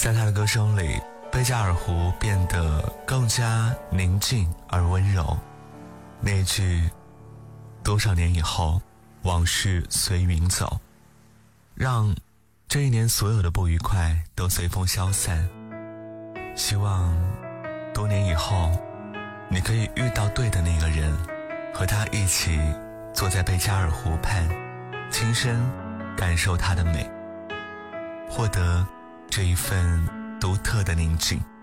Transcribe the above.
在他的歌声里，贝加尔湖变得更加宁静而温柔。那句多少年以后，往事随云走，让这一年所有的不愉快都随风消散。希望多年以后，你可以遇到对的那个人，和他一起坐在贝加尔湖畔，亲身感受它的美，获得这一份独特的宁静。